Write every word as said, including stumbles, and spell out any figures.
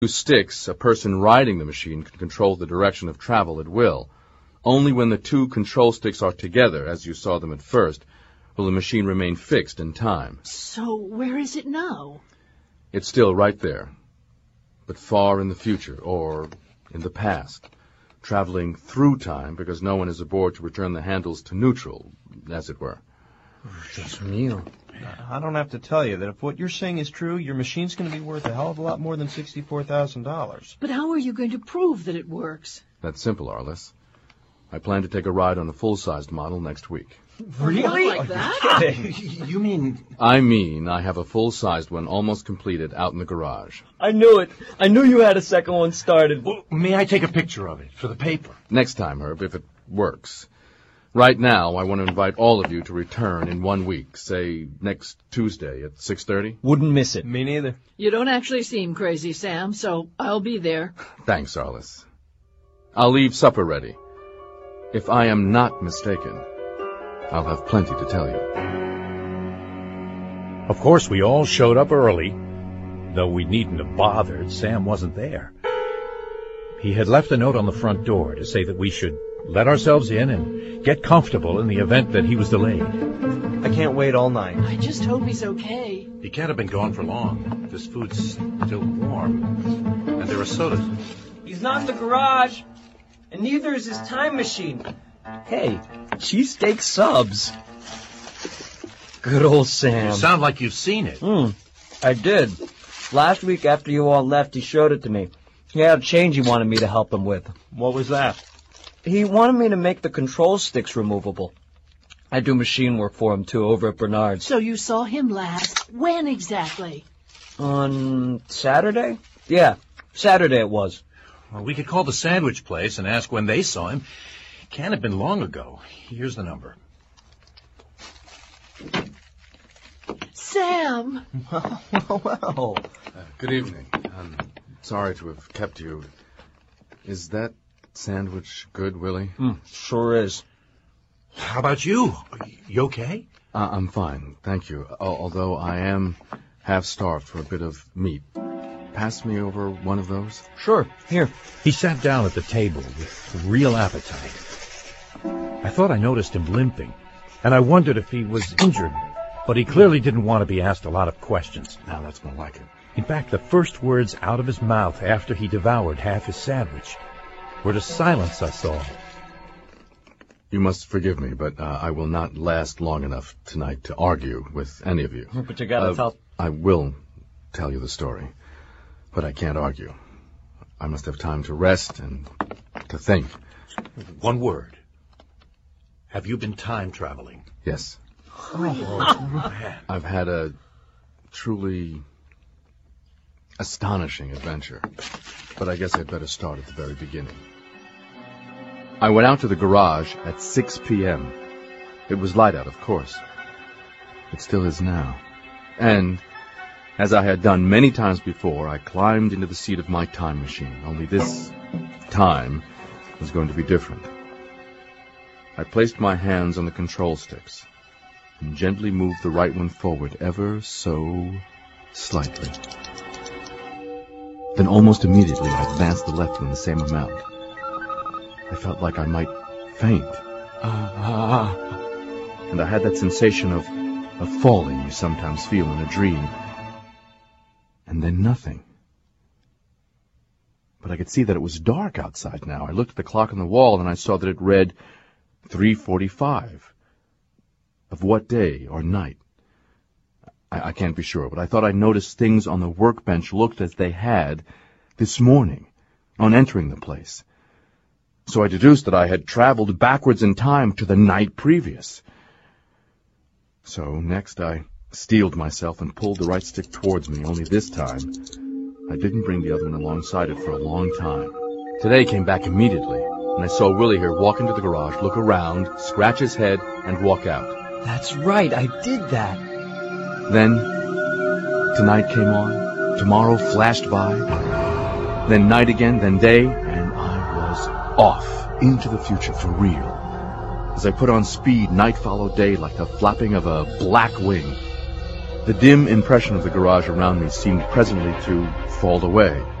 sticks, a person riding the machine can control the direction of travel at will. Only when the two control sticks are together, as you saw them at first, will the machine remain fixed in time. So where is it now? It's still right there, but far in the future, or in the past, traveling through time because no one is aboard to return the handles to neutral, as it were. Dios mío. I don't have to tell you that if what you're saying is true, your machine's going to be worth a hell of a lot more than sixty-four thousand dollars. But how are you going to prove that it works? That's simple, Arliss. I plan to take a ride on the full-sized model next week. Really? Like that? You mean... I mean, I have a full-sized one almost completed out in the garage. I knew it. I knew you had a second one started. Well, may I take a picture of it for the paper? Next time, Herb, if it works. Right now, I want to invite all of you to return in one week, say next Tuesday at six thirty. Wouldn't miss it. Me neither. You don't actually seem crazy, Sam, so I'll be there. Thanks, Arliss. I'll leave supper ready. If I am not mistaken, I'll have plenty to tell you. Of course, we all showed up early, though we needn't have bothered. Sam wasn't there. He had left a note on the front door to say that we should let ourselves in and get comfortable in the event that he was delayed. I can't wait all night. I just hope he's okay. He can't have been gone for long. This food's still warm, and there are sodas. He's not in the garage, and neither is his time machine. Hey, cheesesteak subs. Good old Sam. You sound like you've seen it. Hmm, I did. Last week after you all left, he showed it to me. He had a change he wanted me to help him with. What was that? He wanted me to make the control sticks removable. I do machine work for him, too, over at Bernard's. So you saw him last. When exactly? On Saturday? Yeah, Saturday it was. Well, we could call the sandwich place and ask when they saw him. It can't have been long ago. Here's the number. Sam! Well, well, well. Uh, good evening. I'm sorry to have kept you. Is that sandwich good, Willie? Mm, sure is. How about you? You okay? Uh, I'm fine, thank you. Al- although I am half-starved for a bit of meat. Pass me over one of those? Sure, here. He sat down at the table with real appetite. I thought I noticed him limping, and I wondered if he was injured, but he clearly didn't want to be asked a lot of questions. Now that's more like it. In fact, the first words out of his mouth after he devoured half his sandwich were to silence us all. You must forgive me, but uh, I will not last long enough tonight to argue with any of you. But you gotta Uh, tell... I will tell you the story, but I can't argue. I must have time to rest and to think. One word. Have you been time traveling? Yes. Oh, I've had a truly astonishing adventure, but I guess I'd better start at the very beginning. I went out to the garage at six p.m. It was light out, of course. It still is now. And, as I had done many times before, I climbed into the seat of my time machine, only this time was going to be different. I placed my hands on the control sticks and gently moved the right one forward ever so slightly. Then almost immediately I advanced the left one the same amount. I felt like I might faint. Ah, ah, ah. And I had that sensation of, of falling you sometimes feel in a dream. And then nothing. But I could see that it was dark outside now. I looked at the clock on the wall and I saw that it read three forty-five. Of what day or night? I, I can't be sure, but I thought I noticed things on the workbench looked as they had this morning on entering the place. So I deduced that I had traveled backwards in time to the night previous. So next I steeled myself and pulled the right stick towards me, only this time I didn't bring the other one alongside it for a long time. Today came back immediately, and I saw Willie here walk into the garage, look around, scratch his head, and walk out. That's right, I did that. Then, tonight came on, tomorrow flashed by, then night again, then day, and I was off into the future for real. As I put on speed, night followed day like the flapping of a black wing. The dim impression of the garage around me seemed presently to fall away,